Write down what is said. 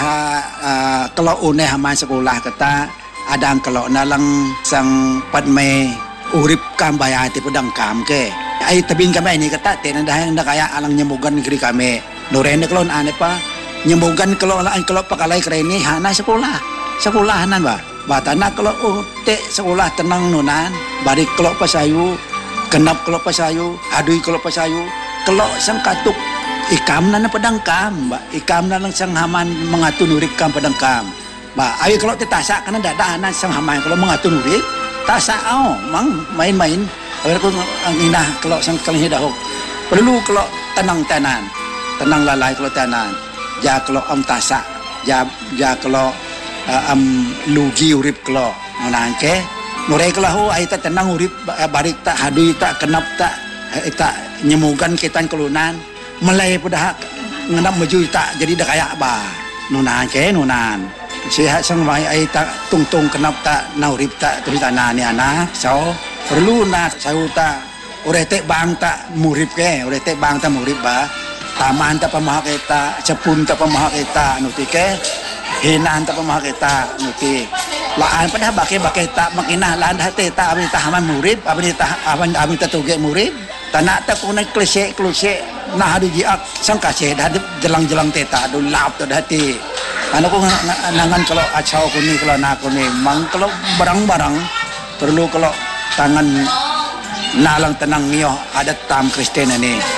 kalau uneh haman sekolah kata adang kalau nalang sang padme urip kam bayati pedang kam ke ai tabing kami ini kata tenan dah yang kaya alang nyemugan negeri kami norene kelon ane pa nyemugan kalau pakalai kereni hana sekolahanan ba batana kalau te sekolah tenang nunan bari kalau pasayu kenap kalau pasayu adui kalau pasayu kalau sang katuk ikam na pedang kam ba ikam na lang sang haman mengatur urip kam pedang kam ba ayo kalau tetasa kana dadahanan sang haman kalau mengatur urip tasa mang main-main kalau ang ina kalau sang kalih dahok perlu kalau tenang lalai kalau tanan ja kalau tasa ja kalau lugi urip kalau menangke nure kalau ai ta tenang urip barik tak hadui tak kenap tak nyemugan kitan kelunan melai pada ngendap maju tak jadi dah kayak ba nunan sihat sang mai ai tak tung kenap tak naurip tak terus tanah ni anak so perlu na saya tak urete bang tak murip ke urete bang tak murip ba taman tak pemahak kita cepun tak pemahak kita nuti ke hinaan tak pemahak kita nuti laan pada bake tak makinah lan hati tak abin tahaman murip abin tatuge murip tanak tak punai klise nah hadu jiak sang kasih dah jelang teta adu lap tu hati anu ko nangan kalau acau ko ni kalau nak ko ni mang kalau barang-barang perlu kalau tangan nalang tenang nio adat tam Kristen ni